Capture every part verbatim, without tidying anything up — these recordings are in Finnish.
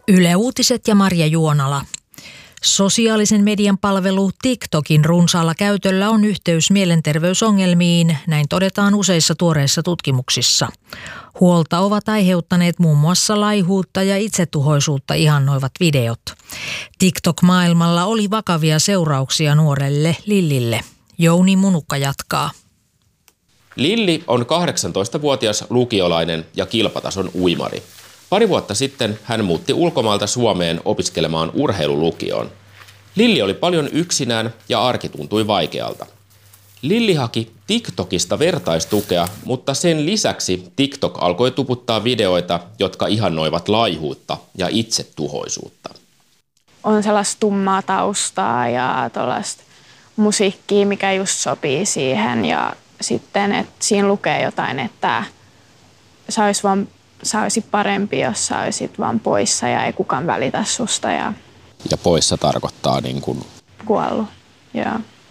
Yle Uutiset ja Marja Juonala. Sosiaalisen median palvelu TikTokin runsaalla käytöllä on yhteys mielenterveysongelmiin, näin todetaan useissa tuoreissa tutkimuksissa. Huolta ovat aiheuttaneet muun muassa laihuutta ja itsetuhoisuutta ihannoivat videot. TikTok-maailmalla oli vakavia seurauksia nuorelle Lillille. Jouni Munukka jatkaa. Lilli on kahdeksantoistavuotias lukiolainen ja kilpatason uimari. Pari vuotta sitten hän muutti ulkomailta Suomeen opiskelemaan urheilulukioon. Lilli oli paljon yksinään ja arki tuntui vaikealta. Lilli haki TikTokista vertaistukea, mutta sen lisäksi TikTok alkoi tuputtaa videoita, jotka ihannoivat laihuutta ja itsetuhoisuutta. On sellaista tummaa taustaa ja tuollaista musiikkia, mikä just sopii siihen. Ja sitten, että siinä lukee jotain, että sä olisit vaan Sä olisit parempi, jos sä olisit vaan poissa ja ei kukaan välitä susta. Ja, ja poissa tarkoittaa niin kuin kuollut, joo.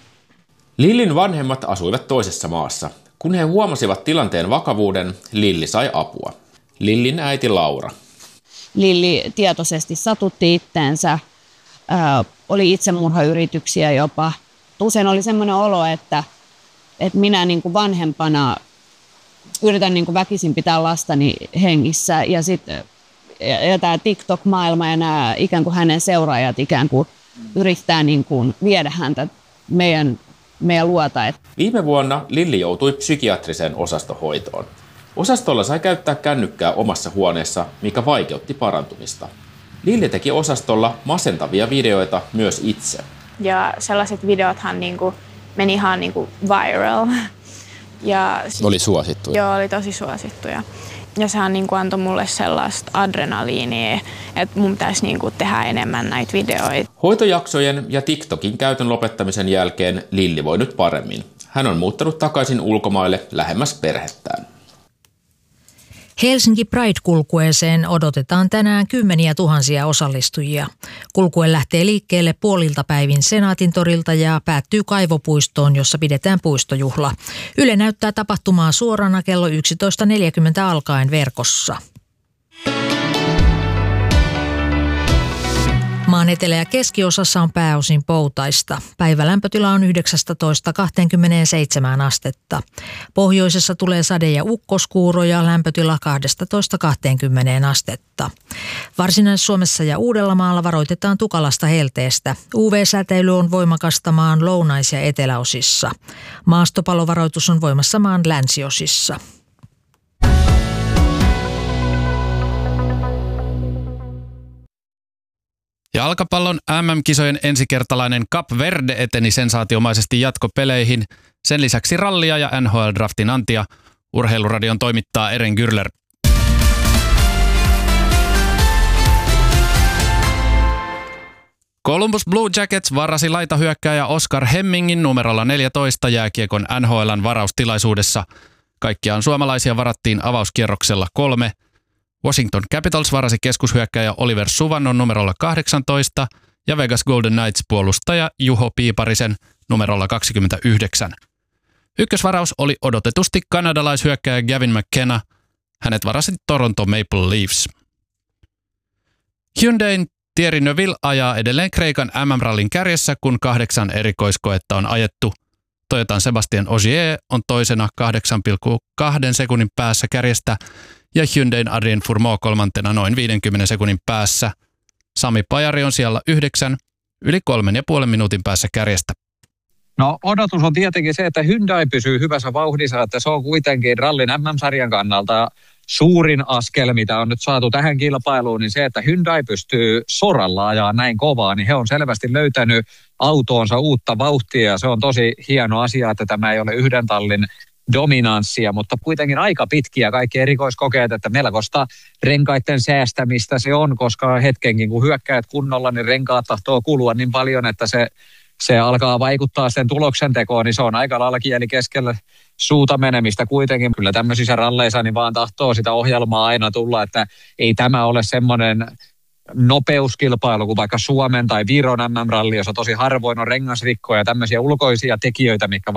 Lillin vanhemmat asuivat toisessa maassa. Kun he huomasivat tilanteen vakavuuden, Lilli sai apua. Lillin äiti Laura. Lilli tietoisesti satutti itteensä, ää, oli itsemurhayrityksiä jopa. Usein oli semmoinen olo, että, että minä niin kuin vanhempana yritän niin kuin väkisin pitää lastani hengissä ja sitten ja, ja tämä TikTok-maailma ja nämä ikään kuin hänen seuraajat ikään kuin yrittää niin kuin viedä häntä meidän, meidän luota. Viime vuonna Lilli joutui psykiatriseen osastohoitoon. Osastolla sai käyttää kännykkää omassa huoneessa, mikä vaikeutti parantumista. Lilli teki osastolla masentavia videoita myös itse. Ja sellaiset videothan niin kuin meni ihan niin kuin viral. Ja sit, oli suosittuja. Joo, oli tosi suosittuja. Ja sehän niin kuin antoi mulle sellaista adrenaliinia, että mun pitäisi niin kuin tehdä enemmän näitä videoita. Hoitojaksojen ja TikTokin käytön lopettamisen jälkeen Lilli voi nyt paremmin. Hän on muuttanut takaisin ulkomaille lähemmäs perhettään. Helsinki Pride-kulkueeseen odotetaan tänään kymmeniä tuhansia osallistujia. Kulkue lähtee liikkeelle puolilta päivin Senaatintorilta ja päättyy Kaivopuistoon, jossa pidetään puistojuhla. Yle näyttää tapahtumaa suorana kello yksitoista neljäkymmentä alkaen verkossa. Maan etelä- ja keskiosassa on pääosin poutaista. Päivälämpötila on yhdeksästätoista kaksikymmentäseitsemän astetta. Pohjoisessa tulee sade- ja ukkoskuuroja, lämpötila kaksitoista kaksikymmentä astetta. Varsinais-Suomessa ja Uudellamaalla varoitetaan tukalasta helteestä. U V-säteily on voimakasta maan lounais- ja eteläosissa. Maastopalovaroitus on voimassa maan länsiosissa. Jalkapallon M M-kisojen ensikertalainen Cap Verde eteni sensaatiomaisesti jatkopeleihin. Sen lisäksi rallia ja N H L-draftin antia. Urheiluradion toimittaa Eren Gürler. Columbus Blue Jackets varasi laitahyökkääjä Oskar Hemmingin numerolla neljätoista jääkiekon N H L:n varaustilaisuudessa. Kaikkiaan suomalaisia varattiin avauskierroksella kolme. Washington Capitals varasi keskushyökkääjä Oliver Suvannon numerolla kahdeksantoista ja Vegas Golden Knights puolustaja Juho Piiparisen numerolla kaksikymmentäyhdeksän. Ykkösvaraus oli odotetusti kanadalaishyökkääjä Gavin McKenna. Hänet varasi Toronto Maple Leafs. Hyundain Thierry Neuville ajaa edelleen Kreikan M M-rallin kärjessä, kun kahdeksan erikoiskoetta on ajettu. Toyotan Sebastien Ogier on toisena kahdeksan pilkku kaksi sekunnin päässä kärjestä ja Hyundain Adrien Fourmaux kolmantena noin viidenkymmenen sekunnin päässä. Sami Pajari on siellä yhdeksän, yli kolmen ja puolen minuutin päässä kärjestä. No odotus on tietenkin se, että Hyundai pysyy hyvässä vauhdissa, että se on kuitenkin rallin M M-sarjan kannalta suurin askel, mitä on nyt saatu tähän kilpailuun, niin se, että Hyundai pystyy soralla ajaa näin kovaa, niin he on selvästi löytänyt autoonsa uutta vauhtia ja se on tosi hieno asia, että tämä ei ole yhden tallin dominanssia, mutta kuitenkin aika pitkiä kaikki erikoiskokeet, että melkoista renkaiden säästämistä se on, koska hetkenkin kun hyökkäät kunnolla, niin renkaat tahtoo kulua niin paljon, että se, se alkaa vaikuttaa sen tuloksen tekoon, niin se on aika lailla kieli keskellä suuta menemistä kuitenkin. Kyllä tämmöisissä ralleissa niin vaan tahtoo sitä ohjelmaa aina tulla, että ei tämä ole semmoinen nopeuskilpailu kuin vaikka Suomen tai Viron M M-ralli, jossa tosi harvoin on rengasrikkoja ja tämmöisiä ulkoisia tekijöitä, mitkä